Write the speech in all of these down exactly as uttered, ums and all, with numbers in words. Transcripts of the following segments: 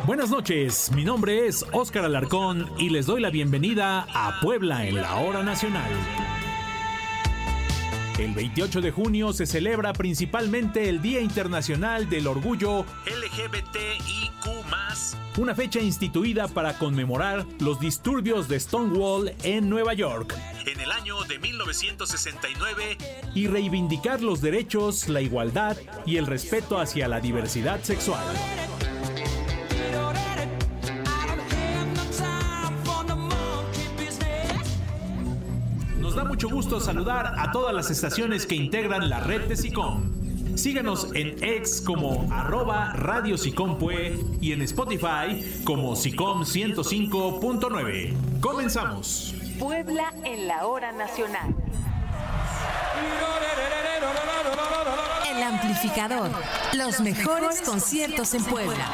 Buenas noches, mi nombre es Óscar Alarcón y les doy la bienvenida a Puebla en la Hora Nacional. El veintiocho de junio se celebra principalmente el Día Internacional del Orgullo L G B T I Q más, una fecha instituida para conmemorar los disturbios de Stonewall en Nueva York en el año de mil novecientos sesenta y nueve y reivindicar los derechos, la igualdad y el respeto hacia la diversidad sexual. Nos da mucho gusto saludar a todas las estaciones que integran la red de SICOM. Síganos en X como arroba Radio SICOMPUE y en Spotify como SICOM ciento cinco punto nueve. Comenzamos. Puebla en la Hora Nacional. El amplificador. Los mejores conciertos en Puebla.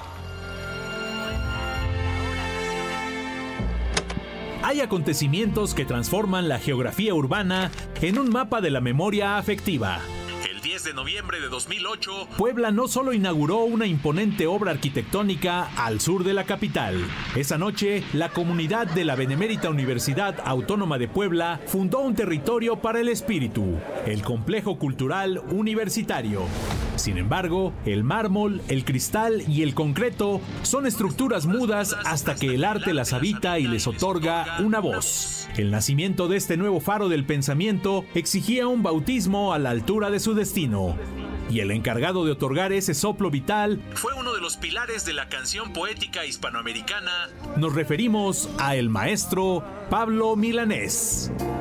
Hay acontecimientos que transforman la geografía urbana en un mapa de la memoria afectiva. El diez de noviembre de dos mil ocho, Puebla no solo inauguró una imponente obra arquitectónica al sur de la capital. Esa noche, la comunidad de la Benemérita Universidad Autónoma de Puebla fundó un territorio para el espíritu, el Complejo Cultural Universitario. Sin embargo, el mármol, el cristal y el concreto son estructuras mudas hasta que el arte las habita y les otorga una voz. El nacimiento de este nuevo faro del pensamiento exigía un bautismo a la altura de su destino. Y el encargado de otorgar ese soplo vital fue uno de los pilares de la canción poética hispanoamericana. Nos referimos a el maestro Pablo Milanés.